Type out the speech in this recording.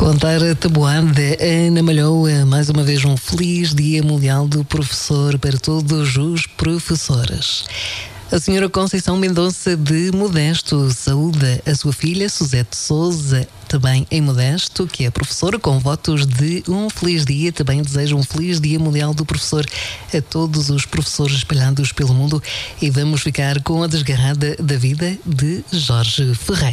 Contar a tabuada, Ana Malhoa, mais uma vez um feliz Dia Mundial do Professor para todos os professores. A senhora Conceição Mendonça de Modesto saúda a sua filha Suzete Souza, também em Modesto, que é professora, com votos de um feliz dia. Também desejo um feliz Dia Mundial do Professor a todos os professores espalhados pelo mundo. E vamos ficar com a Desgarrada da Vida de Jorge Ferreira.